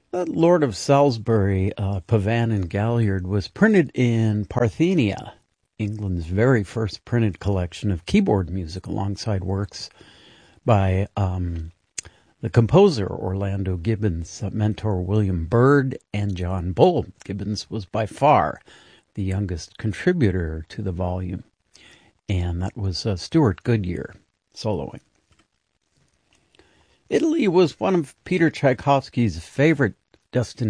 The Lord of Salisbury, Pavan and Galliard, was printed in Parthenia, England's very first printed collection of keyboard music, alongside works by the composer Orlando Gibbons, mentor William Byrd, and John Bull. Gibbons was by far the youngest contributor to the volume, and that was Stuart Goodyear soloing. Italy was one of Peter Tchaikovsky's favorite destinations